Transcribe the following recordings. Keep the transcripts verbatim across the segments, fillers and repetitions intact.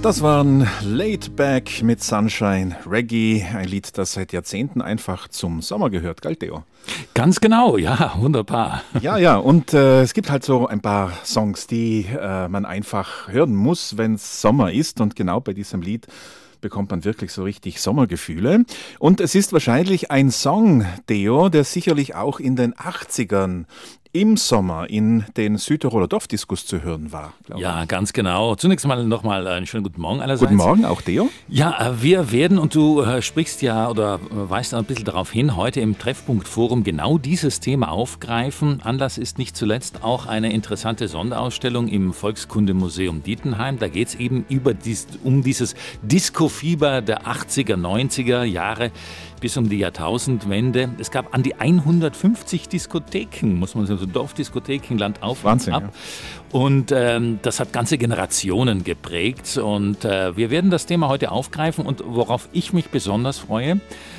Das waren Laid Back mit Sunshine, Reggae, ein Lied, das seit Jahrzehnten einfach zum Sommer gehört, gell, Theo? Ganz genau, ja, wunderbar. Ja, ja, und äh, es gibt halt so ein paar Songs, die äh, man einfach hören muss, wenn es Sommer ist, und genau bei diesem Lied bekommt man wirklich so richtig Sommergefühle. Und es ist wahrscheinlich ein Song, Theo, der sicherlich auch in den achtzigern im Sommer in den Südtiroler Dorfdiskos zu hören war. Ja, ich. Ganz genau. Zunächst mal nochmal einen schönen guten Morgen allerseits. Guten Morgen, auch Theo. Ja, wir werden, und du äh, sprichst ja oder äh, weist ein bisschen darauf hin, heute im Treffpunkt-Forum genau dieses Thema aufgreifen. Anlass ist nicht zuletzt auch eine interessante Sonderausstellung im Volkskundemuseum Dietenheim. Da geht es eben über dies, um dieses Disco-Fieber der achtziger, neunziger Jahre bis um die Jahrtausendwende. Es gab an die hundertfünfzig Diskotheken, muss man sagen, so Dorfdiskotheken, Land auf, Wahnsinn, Land ab. Ja. Und ähm, das hat ganze Generationen geprägt. Und äh, wir werden das Thema heute aufgreifen. Und worauf ich mich besonders freue,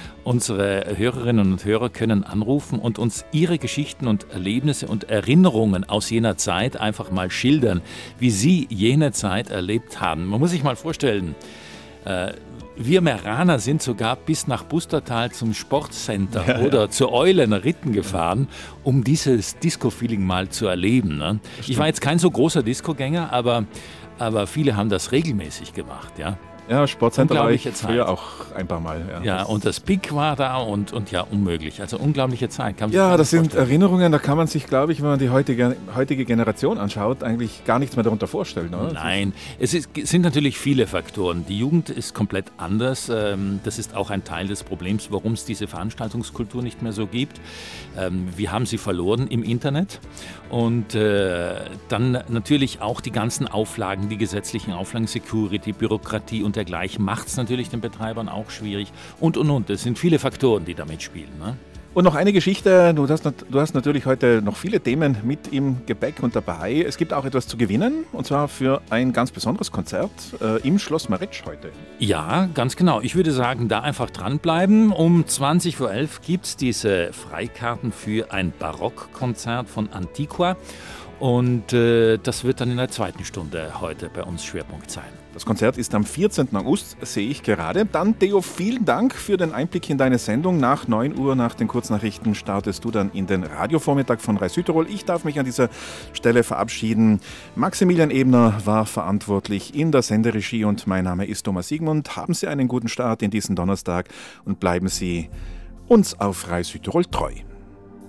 unsere Hörerinnen und Hörer können anrufen und uns ihre Geschichten und Erlebnisse und Erinnerungen aus jener Zeit einfach mal schildern, wie sie jene Zeit erlebt haben. Man muss sich mal vorstellen, äh, wir Meraner sind sogar bis nach Bustertal zum Sportcenter ja, oder ja. zur Eulenritten gefahren, um dieses Disco-Feeling mal zu erleben. Ne? Ich war jetzt kein so großer Disco-Gänger, aber, aber viele haben das regelmäßig gemacht, ja. Ja, Sportcenter war ich früher auch ein paar Mal. Ja, ja, und das Big war da und, und ja, unmöglich. Also unglaubliche Zeit. Kann ja, das sind Erinnerungen, da kann man sich, glaube ich, wenn man die heutige, heutige Generation anschaut, eigentlich gar nichts mehr darunter vorstellen, oder? Nein, es ist, sind natürlich viele Faktoren. Die Jugend ist komplett anders. Das ist auch ein Teil des Problems, warum es diese Veranstaltungskultur nicht mehr so gibt. Wir haben sie verloren im Internet. Und dann natürlich auch die ganzen Auflagen, die gesetzlichen Auflagen, Security, Bürokratie und dergleichen macht es natürlich den Betreibern auch schwierig und und und. Es sind viele Faktoren, die da mitspielen. Ne? Und noch eine Geschichte, du hast, du hast natürlich heute noch viele Themen mit im Gepäck und dabei. Es gibt auch etwas zu gewinnen, und zwar für ein ganz besonderes Konzert äh, im Schloss Maretsch heute. Ja, ganz genau. Ich würde sagen, da einfach dranbleiben. Um zwanzig vor elf gibt es diese Freikarten für ein Barockkonzert von Antiqua. Und äh, das wird dann in der zweiten Stunde heute bei uns Schwerpunkt sein. Das Konzert ist am vierzehnten August, sehe ich gerade. Dann, Theo, vielen Dank für den Einblick in deine Sendung. Nach neun Uhr, nach den Kurznachrichten, startest du dann in den Radiovormittag von Rai Südtirol. Ich darf mich an dieser Stelle verabschieden. Maximilian Ebner war verantwortlich in der Senderegie und mein Name ist Thomas Siegmund. Haben Sie einen guten Start in diesen Donnerstag und bleiben Sie uns auf Rai Südtirol treu.